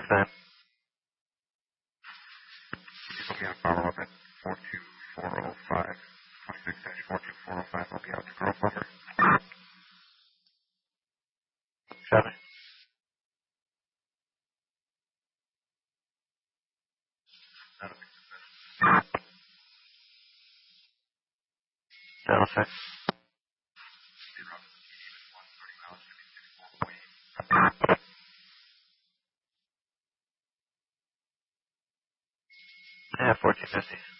time. I'll be on follow-up at 42405. 26-42405. I'll be out to Grove Lumber. Copy. Channel 6. Yeah, 1450.